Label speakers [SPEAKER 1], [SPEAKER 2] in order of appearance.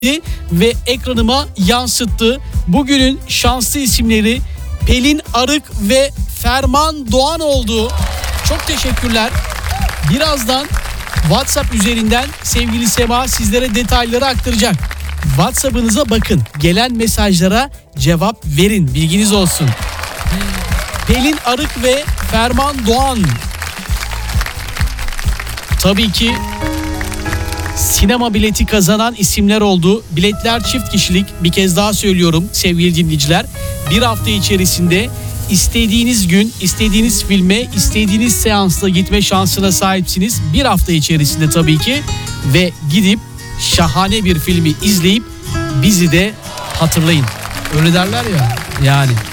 [SPEAKER 1] ve ekranıma yansıttı. Bugünün şanslı isimleri Pelin Arık ve Ferman Doğan oldu. Çok teşekkürler. Birazdan WhatsApp üzerinden sevgili Sema sizlere detayları aktaracak. WhatsApp'ınıza bakın. Gelen mesajlara cevap verin. Bilginiz olsun. Pelin Arık ve Ferman Doğan. Tabii ki sinema bileti kazanan isimler oldu. Biletler çift kişilik. Bir kez daha söylüyorum sevgili dinleyiciler. Bir hafta içerisinde istediğiniz gün, istediğiniz filme, istediğiniz seansla gitme şansına sahipsiniz. Bir hafta içerisinde tabii ki. Ve gidip şahane bir filmi izleyip bizi de hatırlayın. Öyle derler ya yani.